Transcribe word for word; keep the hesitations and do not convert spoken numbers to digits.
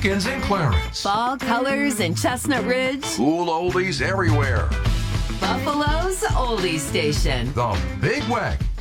Perkins and Clarence. Fall colors in Chestnut Ridge. Cool oldies everywhere. Buffalo's Oldie Station. The Big Wagon.